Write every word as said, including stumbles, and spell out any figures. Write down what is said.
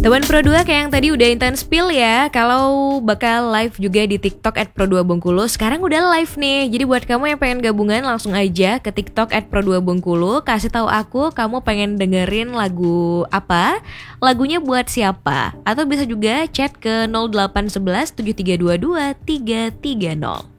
Teman Pro dua kayak yang tadi udah intens spill ya, kalau bakal live juga di TikTok at Pro dua Bengkulu. Sekarang udah live nih, jadi buat kamu yang pengen gabungan langsung aja ke TikTok at Pro dua Bengkulu. Kasih tahu aku kamu pengen dengerin lagu apa, lagunya buat siapa. Atau bisa juga chat ke nol delapan satu satu tujuh tiga dua dua tiga tiga nol.